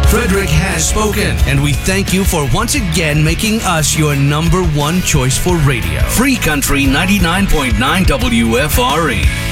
Frederick has spoken, and we thank you for once again making us your number one choice for radio. Free Country 99.9 WFRE.